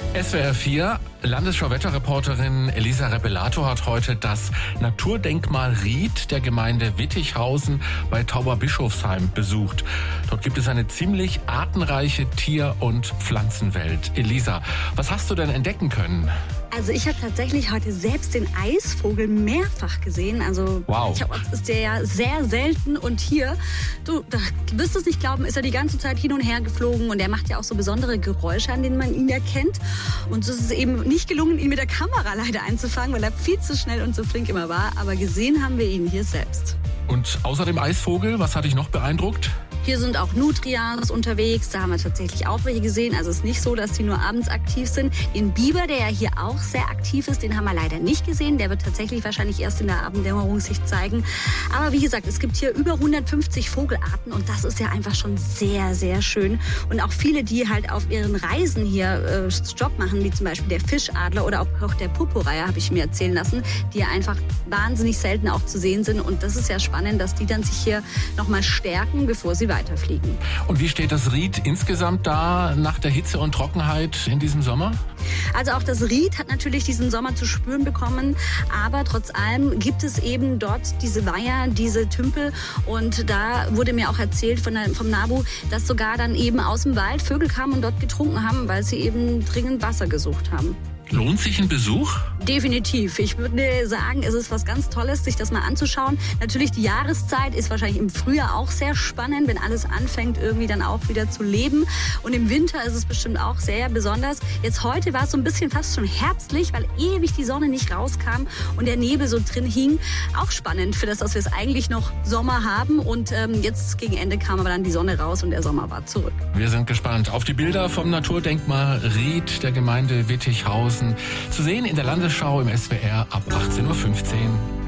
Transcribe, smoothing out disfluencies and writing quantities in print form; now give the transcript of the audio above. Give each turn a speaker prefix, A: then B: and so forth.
A: SWR 4, Landesschau-Wetterreporterin Elisa Rebellato hat heute das Naturdenkmal Ried der Gemeinde Wittichhausen bei Tauberbischofsheim besucht. Dort gibt es eine ziemlich artenreiche Tier- und Pflanzenwelt. Elisa, was hast du denn entdecken können?
B: Also ich habe tatsächlich heute selbst den Eisvogel mehrfach gesehen. Also
A: wow.
B: Ist der ja sehr selten. Und hier, du wirst es nicht glauben, ist er die ganze Zeit hin und her geflogen. Und er macht ja auch so besondere Geräusche, an denen man ihn erkennt. Und es ist eben nicht gelungen, ihn mit der Kamera leider einzufangen, weil er viel zu schnell und zu flink immer war. Aber gesehen haben wir ihn hier selbst.
A: Und außer dem Eisvogel, was hat dich noch beeindruckt?
B: Hier sind auch Nutrias unterwegs, da haben wir tatsächlich auch welche gesehen. Also es ist nicht so, dass die nur abends aktiv sind. Den Biber, der ja hier auch sehr aktiv ist, den haben wir leider nicht gesehen. Der wird tatsächlich wahrscheinlich erst in der Abenddämmerung sich zeigen. Aber wie gesagt, es gibt hier über 150 Vogelarten und das ist ja einfach schon sehr, sehr schön. Und auch viele, die halt auf ihren Reisen hier Stopp machen, wie zum Beispiel der Fischadler oder auch der Purpurreiher, habe ich mir erzählen lassen, die ja einfach wahnsinnig selten auch zu sehen sind. Und das ist ja spannend, dass die dann sich hier nochmal stärken, bevor sie weiterfliegen.
A: Und wie steht das Ried insgesamt da nach der Hitze und Trockenheit in diesem Sommer?
B: Also auch das Ried hat natürlich diesen Sommer zu spüren bekommen, aber trotz allem gibt es eben dort diese Weiher, diese Tümpel und da wurde mir auch erzählt vom NABU, dass sogar dann eben aus dem Wald Vögel kamen und dort getrunken haben, weil sie eben dringend Wasser gesucht haben.
A: Lohnt sich ein Besuch?
B: Definitiv. Ich würde sagen, es ist was ganz Tolles, sich das mal anzuschauen. Natürlich die Jahreszeit ist wahrscheinlich im Frühjahr auch sehr spannend, wenn alles anfängt irgendwie dann auch wieder zu leben. Und im Winter ist es bestimmt auch sehr besonders. Jetzt heute war es so ein bisschen fast schon herbstlich, weil ewig die Sonne nicht rauskam und der Nebel so drin hing. Auch spannend für das, dass wir es eigentlich noch Sommer haben. Und jetzt gegen Ende kam aber dann die Sonne raus und der Sommer war zurück.
A: Wir sind gespannt auf die Bilder vom Naturdenkmal Ried der Gemeinde Wittichhausen. Zu sehen in der Landesschau im SWR ab 18:15 Uhr.